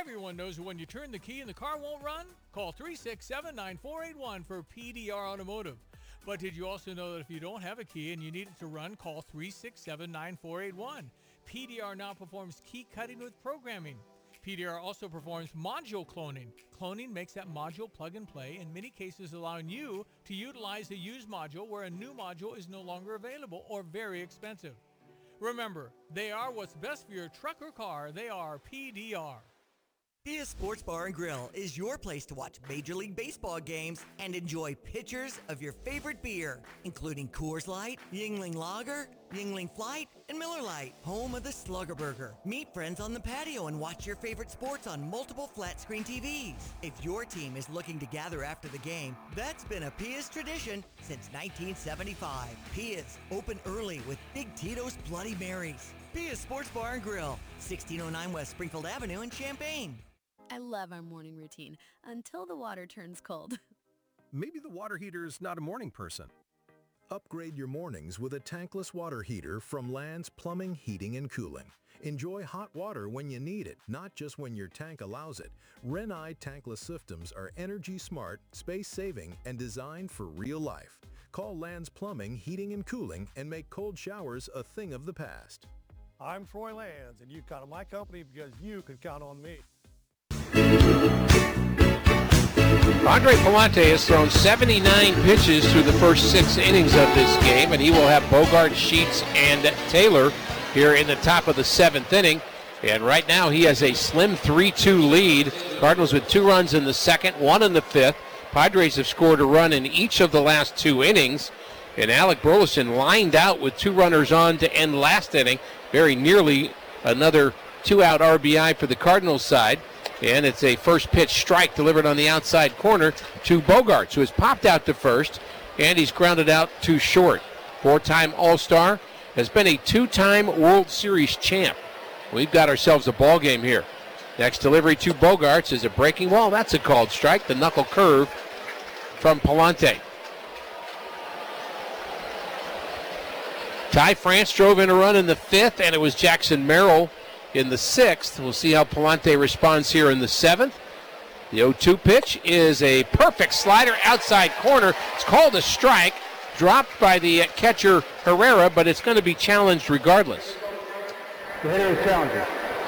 Everyone knows that when you turn the key and the car won't run, call 367-9481 for PDR Automotive. But did you also know that if you don't have a key and you need it to run, call 367-9481. PDR now performs key cutting with programming. PDR also performs module cloning. Cloning makes that module plug and play, in many cases allowing you to utilize a used module where a new module is no longer available or very expensive. Remember, they are what's best for your truck or car. They are PDR. Pia Sports Bar and Grill is your place to watch Major League Baseball games and enjoy pitchers of your favorite beer, including Coors Light, Yuengling Lager, Yuengling Flight, and Miller Lite, home of the Slugger Burger. Meet friends on the patio and watch your favorite sports on multiple flat-screen TVs. If your team is looking to gather after the game, that's been a Pia's tradition since 1975. Pia's, open early with Big Tito's Bloody Marys. Pia's Sports Bar and Grill, 1609 West Springfield Avenue in Champaign. I love our morning routine until the water turns cold. Maybe the water heater's not a morning person. Upgrade your mornings with a tankless water heater from Land's Plumbing, Heating, and Cooling. Enjoy hot water when you need it, not just when your tank allows it. Renai tankless systems are energy smart, space-saving, and designed for real life. Call Land's Plumbing, Heating, and Cooling and make cold showers a thing of the past. I'm Troy Lands, and you count on my company because you can count on me. Andre Pallante has thrown 79 pitches through the first 6 innings of this game, and he will have Bogart, Sheets, and Taylor here in the top of the 7th inning. And right now he has a slim 3-2 lead. Cardinals with 2 runs in the 2nd, 1 in the 5th. Padres have scored a run in each of the last 2 innings. And Alec Burleson lined out with 2 runners on to end last inning. Very nearly another 2-out RBI for the Cardinals side. And it's a first pitch strike delivered on the outside corner to Bogaerts, who has popped out to first, and he's grounded out to short. 4-time All-Star, has been a 2-time World Series champ. We've got ourselves a ball game here. Next delivery to Bogaerts is a breaking ball. That's a called strike. The knuckle curve from Pallante. Ty France drove in a run in the 5th, and it was Jackson Merrill in the 6th. We'll see how Pallante responds here in the 7th. The 0-2 pitch is a perfect slider outside corner. It's called a strike, dropped by the catcher Herrera, but it's going to be challenged regardless. The hitter is challenging.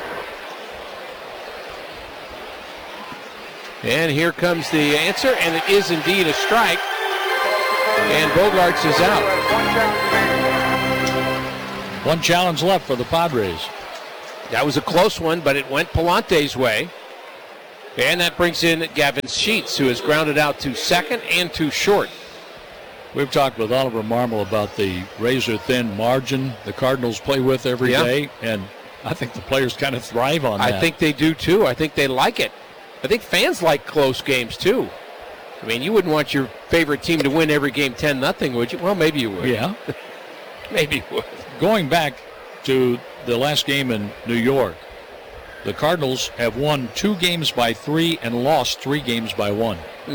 And here comes the answer, and it is indeed a strike. And Bogaerts is out. One challenge left for the Padres. That was a close one, but it went Pallante's way. And that brings in Gavin Sheets, who has grounded out to second and to short. We've talked with Oliver Marmol about the razor-thin margin the Cardinals play with every day, and I think the players kind of thrive on that. I think they do, too. I think they like it. I think fans like close games, too. I mean, you wouldn't want your favorite team to win every game 10-0, would you? Well, maybe you would. Yeah. Maybe you would. Going back to the last game in New York, the Cardinals have won 2 games by 3 and lost 3 games by 1.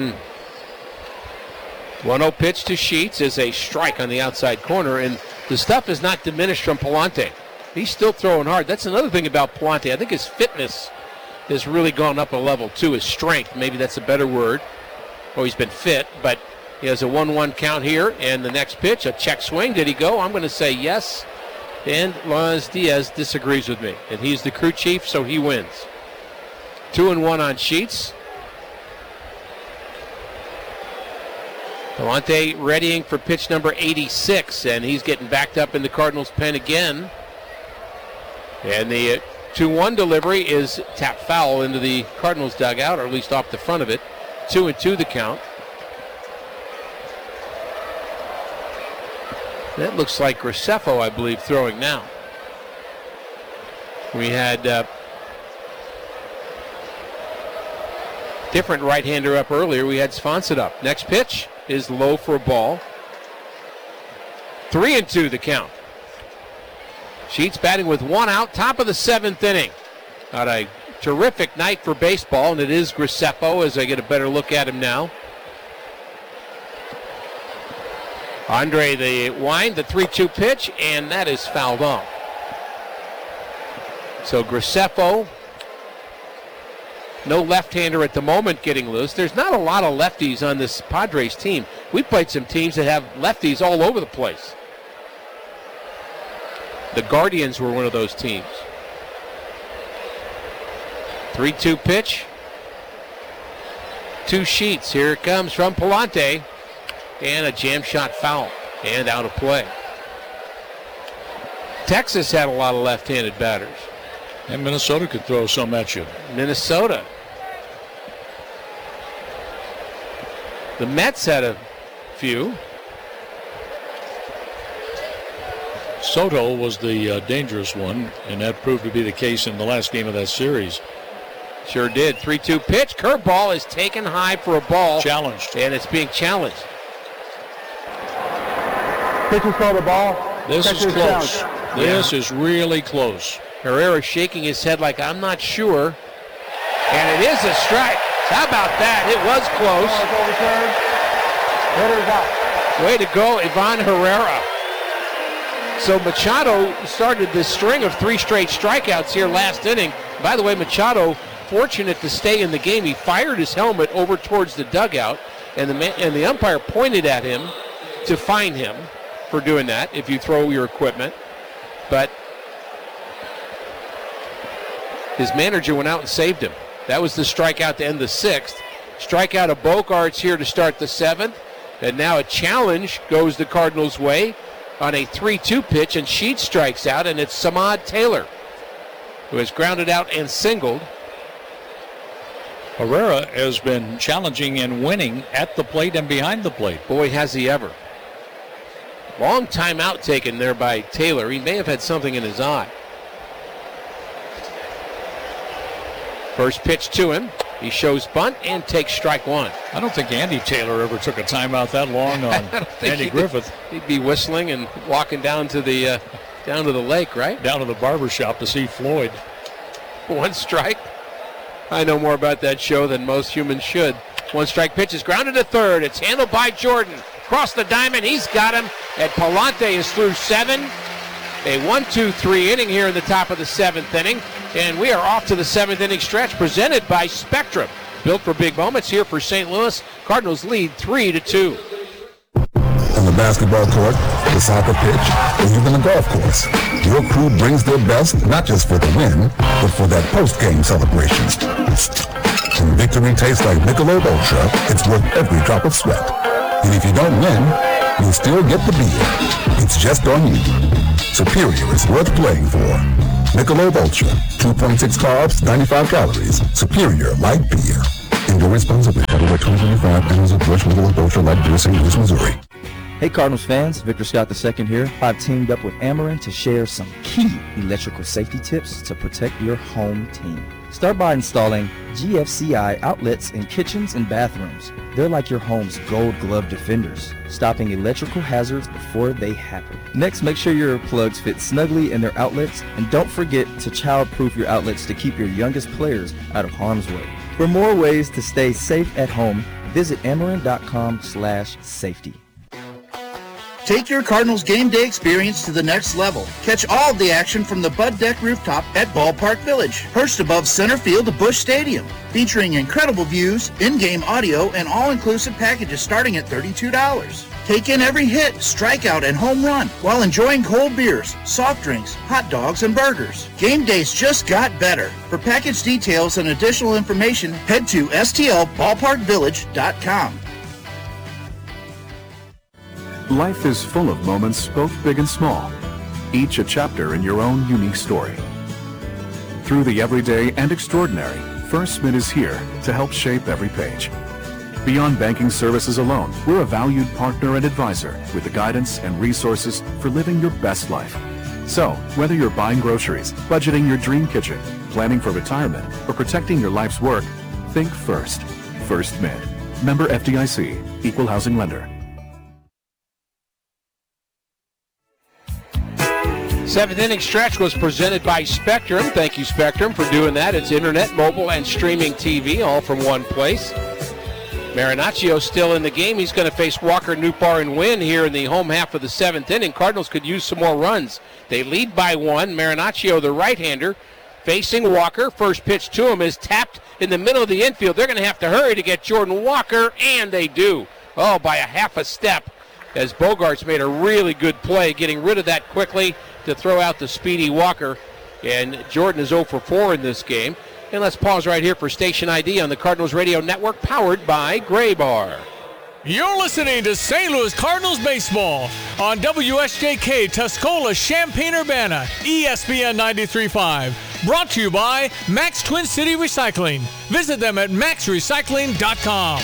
1-0 pitch to Sheets is a strike on the outside corner, and the stuff is not diminished from Pallante. He's still throwing hard. That's another thing about Pallante. I think his fitness has really gone up a level, too. His strength, maybe that's a better word. Oh, he's been fit, but he has a 1-1 count here, and the next pitch, a check swing. Did he go? I'm going to say yes. And Laz Diaz disagrees with me. And he's the crew chief, so he wins. 2-1 on Sheets. Pallante readying for pitch number 86, and he's getting backed up in the Cardinals' pen again. And the 2-1 delivery is tapped foul into the Cardinals' dugout, or at least off the front of it. 2-2 the count. That looks like Graceffo, I believe, throwing now. We had different right-hander up earlier. We had Swanson up. Next pitch is low for a ball. 3-2 the count. Sheets batting with 1 out, top of the 7th inning. Got a terrific night for baseball, and it is Graceffo as I get a better look at him now. Andre the wind, the 3-2 pitch, and that is fouled off. So Graceffo No left-hander at the moment getting loose. There's not a lot of lefties on this Padres team. We played some teams that have lefties all over the place. The Guardians were one of those teams. 3-2 pitch. 2 sheets. Here it comes from Palante. And a jam shot foul. And out of play. Texas had a lot of left-handed batters. And Minnesota could throw some at you. Minnesota. The Mets had a few. Soto was the dangerous one, and that proved to be the case in the last game of that series. Sure did. 3-2 pitch. Curveball is taken high for a ball. Challenged. And it's being challenged. Pitcher saw the ball. This is close. This is really close. Herrera shaking his head like, I'm not sure. And it is a strike. How about that? It was close. Way to go, Ivan Herrera. So Machado started this string of 3 straight strikeouts here last inning. By the way, Machado, fortunate to stay in the game. He fired his helmet over towards the dugout, and the umpire pointed at him to fine him for doing that if you throw your equipment. But his manager went out and saved him. That was the strikeout to end the 6th. Strikeout of Bogaerts here to start the 7th. And now a challenge goes the Cardinals' way on a 3-2 pitch, and Sheets strikes out, and it's Samad Taylor, who has grounded out and singled. Herrera has been challenging and winning at the plate and behind the plate. Boy, has he ever. Long time out taken there by Taylor. He may have had something in his eye. First pitch to him. He shows bunt and takes strike 1. I don't think Andy Taylor ever took a timeout that long on Andy Griffith. He'd be whistling and walking down to the lake, right? Down to the barber shop to see Floyd. 1 strike. I know more about that show than most humans should. 1 strike pitch is grounded to third. It's handled by Jordan. Across the diamond, he's got him. And Palante is through 7. A 1-2-3 inning here in the top of the 7th inning. And we are off to the 7th inning stretch presented by Spectrum. Built for big moments here for St. Louis. Cardinals lead 3-2. On the basketball court, the soccer pitch, or even the golf course, your crew brings their best not just for the win, but for that post-game celebration. When victory tastes like Michelob Ultra, it's worth every drop of sweat. And if you don't win, you'll still get the beer. It's just on you. Superior is worth playing for. Michelob Ultra, 2.6 carbs, 95 calories. Superior light beer. Enjoy responsibly. Bottled by 2025 Anheuser-Busch Michelob Ultra Light Beer, St. Louis, Missouri. Hey Cardinals fans, Victor Scott II here. I've teamed up with Ameren to share some key electrical safety tips to protect your home team. Start by installing GFCI outlets in kitchens and bathrooms. They're like your home's gold glove defenders, stopping electrical hazards before they happen. Next, make sure your plugs fit snugly in their outlets, and don't forget to child-proof your outlets to keep your youngest players out of harm's way. For more ways to stay safe at home, visit Ameren.com/safety. Take your Cardinals game day experience to the next level. Catch all of the action from the Bud Deck rooftop at Ballpark Village, perched above center field of Busch Stadium, featuring incredible views, in-game audio, and all-inclusive packages starting at $32. Take in every hit, strikeout, and home run while enjoying cold beers, soft drinks, hot dogs, and burgers. Game days just got better. For package details and additional information, head to stlballparkvillage.com. Life is full of moments, both big and small, each a chapter in your own unique story. Through the everyday and extraordinary, First Mid is here to help shape every page. Beyond banking services alone, we're a valued partner and advisor with the guidance and resources for living your best life. So, whether you're buying groceries, budgeting your dream kitchen, planning for retirement, or protecting your life's work, think First. First Mid. Member FDIC. Equal housing lender. 7th inning stretch was presented by Spectrum. Thank you, Spectrum, for doing that. It's internet, mobile, and streaming TV, all from one place. Marinaccio still in the game. He's going to face Walker Newbar and win here in the home half of the 7th inning. Cardinals could use some more runs. They lead by 1. Marinaccio, the right-hander, facing Walker. First pitch to him is tapped in the middle of the infield. They're going to have to hurry to get Jordan Walker, and they do. Oh, by a half a step, as Bogaerts made a really good play, getting rid of that quickly to throw out the speedy Walker. And Jordan is 0 for 4 in this game. And let's pause right here for Station ID on the Cardinals Radio Network, powered by Gray Bar. You're listening to St. Louis Cardinals baseball on WSJK Tuscola, Champaign-Urbana, ESPN 93.5. Brought to you by Max Twin City Recycling. Visit them at maxrecycling.com.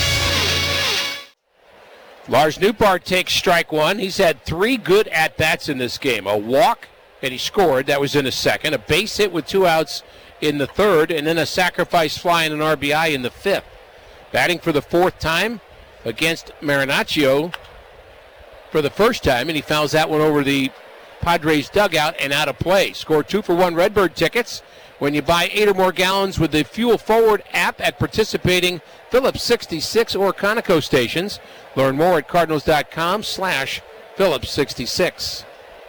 Lars Nootbaar takes strike one. He's had 3 good at-bats in this game. A walk, and he scored. That was in the second. A base hit with 2 outs in the third, and then a sacrifice fly and an RBI in the 5th. Batting for the 4th time against Marinaccio for the first time, and he fouls that one over the Padres dugout and out of play. Score 2 for 1 Redbird tickets when you buy 8 or more gallons with the Fuel Forward app at participating Phillips 66 or Conoco stations. Learn more at cardinals.com/Phillips 66.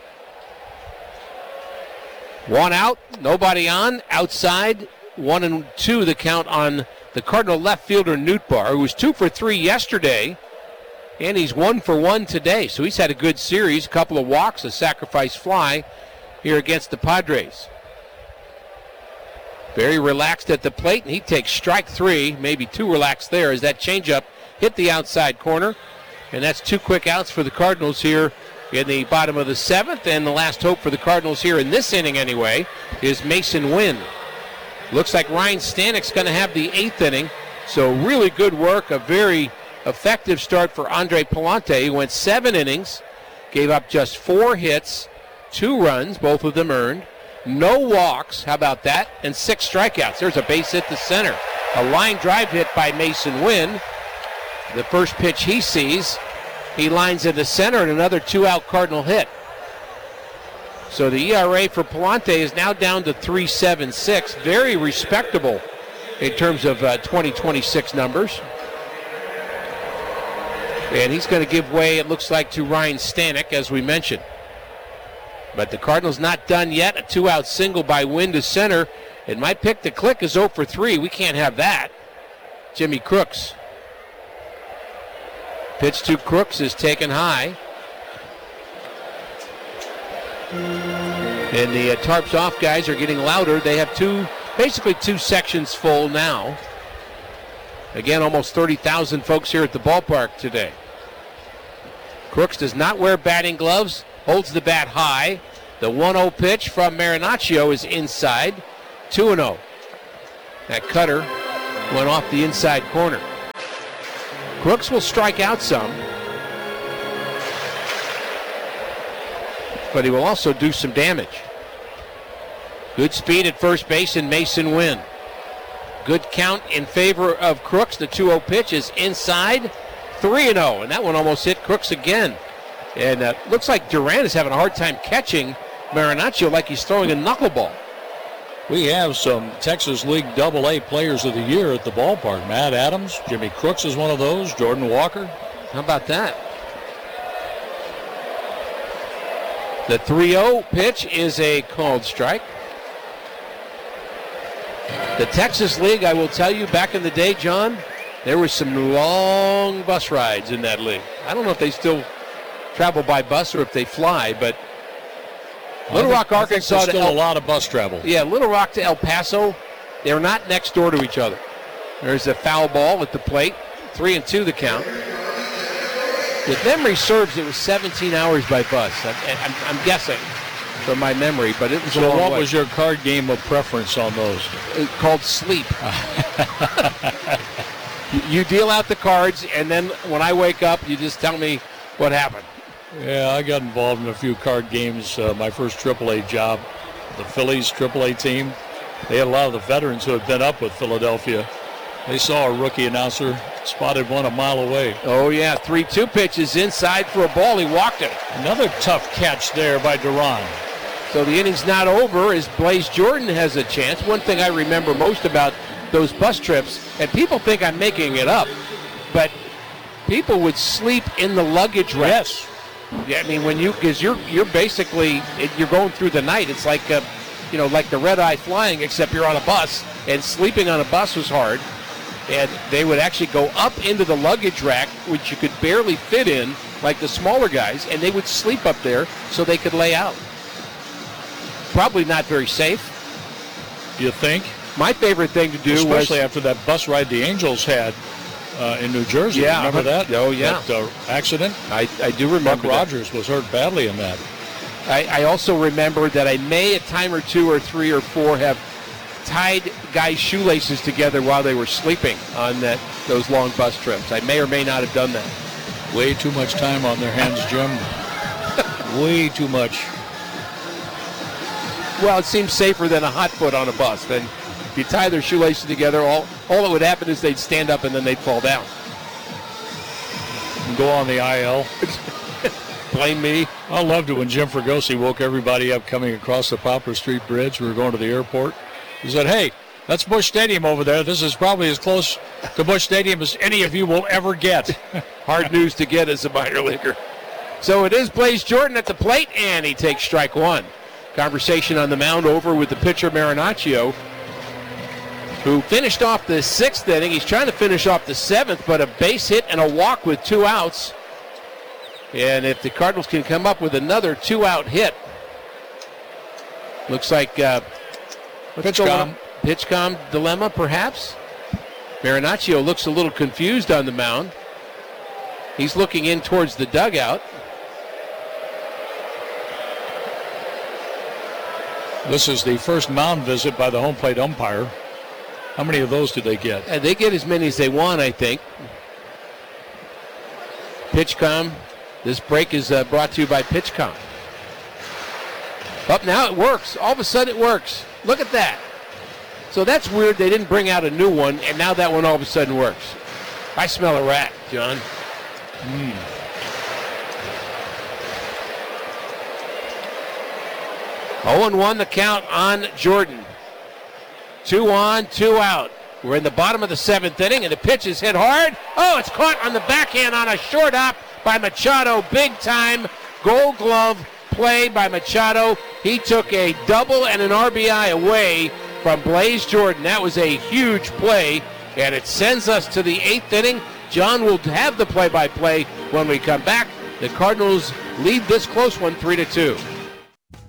1 out, nobody on. Outside, 1-2 the count on the Cardinal left fielder Nootbaar, who was 2 for 3 yesterday, and he's 1 for 1 today. So he's had a good series, a couple of walks, a sacrifice fly here against the Padres. Very relaxed at the plate, and he takes strike 3, maybe too relaxed there, as that changeup hit the outside corner. And that's 2 quick outs for the Cardinals here in the bottom of the 7th. And the last hope for the Cardinals here in this inning anyway is Mason Wynn. Looks like Ryan Stanek's going to have the 8th inning. So really good work, a very effective start for Andre Palante. He went 7 innings, gave up just 4 hits, 2 runs, both of them earned, no walks, how about that, and 6 strikeouts. There's a base hit to center. A line drive hit by Mason Wynn. The first pitch he sees, he lines into center, and another 2-out Cardinal hit. So the ERA for Palante is now down to 3.76. Very respectable in terms of 2026 numbers. And he's going to give way, it looks like, to Ryan Stanek, as we mentioned. But the Cardinals not done yet. A 2-out single by Wynn to center. And my pick to click is 0 for 3. We can't have that. Jimmy Crooks. Pitch to Crooks is taken high. And the tarps off guys are getting louder. They have basically two sections full now. Again, almost 30,000 folks here at the ballpark today. Crooks does not wear batting gloves, holds the bat high. The 1-0 pitch from Marinaccio is inside, 2-0. That cutter went off the inside corner. Crooks will strike out some, but he will also do some damage. Good speed at first base in Mason Wynn. Good count in favor of Crooks. The 2-0 pitch is inside, 3-0, and that one almost hit Crooks again. And looks like Duran is having a hard time catching Marinaccio like he's throwing a knuckleball. We have some Texas League AA Players of the Year at the ballpark. Matt Adams, Jimmy Crooks is one of those, Jordan Walker. How about that? The 3-0 pitch is a called strike. The Texas League, I will tell you, back in the day, John, there were some long bus rides in that league. I don't know if they still travel by bus or if they fly, but Little Rock, Arkansas. Still a lot of bus travel. Yeah, Little Rock to El Paso, they're not next door to each other. There's a foul ball at the plate, 3-2 the count. If memory serves, it was 17 hours by bus. I'm guessing from my memory, but it was a long way. So what was your card game of preference on those? Called sleep. You deal out the cards, and then when I wake up, you just tell me what happened. Yeah, I got involved in a few card games. My first AAA job, the Phillies AAA team, they had a lot of the veterans who had been up with Philadelphia. They saw a rookie announcer, spotted one a mile away. Oh, yeah, 3-2 pitches inside for a ball. He walked it. Another tough catch there by Duran. So the inning's not over as Blaze Jordan has a chance. One thing I remember most about those bus trips, and people think I'm making it up, but people would sleep in the luggage rack. Yes. Yeah, I mean, because you're basically, you're going through the night. It's like like the red eye flying, except you're on a bus, and sleeping on a bus was hard. And they would actually go up into the luggage rack, which you could barely fit in, like the smaller guys, and they would sleep up there so they could lay out. Probably not very safe. You think? My favorite thing to do especially after that bus ride the Angels had in New Jersey. Yeah. Remember that? Oh, yeah. That accident? I do remember Buck Rogers was hurt badly in that. I also remember that I may a time or 2 or 3 or 4 have tied guys' shoelaces together while they were sleeping on those long bus trips. I may or may not have done that. Way too much time on their hands, Jim. Way too much. Well, it seems safer than a hot foot on a bus. Then if you tie their shoelaces together, all that would happen is they'd stand up and then they'd fall down. And go on the IL. Blame me. I loved it when Jim Fregosi woke everybody up coming across the Poplar Street Bridge. We were going to the airport. He said, hey, that's Busch Stadium over there. This is probably as close to Busch Stadium as any of you will ever get. Hard news to get as a minor leaguer. So it is Blaze Jordan at the plate, and he takes strike one. Conversation on the mound over with the pitcher Marinaccio, who finished off the 6th inning. He's trying to finish off the 7th, but a base hit and a walk with 2 outs. And if the Cardinals can come up with another 2-out hit, looks like PitchCom dilemma, perhaps. Marinaccio looks a little confused on the mound. He's looking in towards the dugout. This is the first mound visit by the home plate umpire. How many of those do they get? They get as many as they want, I think. PitchCom. This break is brought to you by PitchCom. Up now it works. All of a sudden it works. Look at that. So that's weird. They didn't bring out a new one, and now that one all of a sudden works. I smell a rat, John. 0-1 the count on Jordan. 2 on, 2 out. We're in the bottom of the 7th inning, and the pitch is hit hard. Oh, it's caught on the backhand on a short hop by Machado. Big time Gold Glove play by Machado. He took a double and an RBI away from Blaze Jordan. That was a huge play, and it sends us to the 8th inning. John will have the play-by-play when we come back. The Cardinals lead this close one 3-2.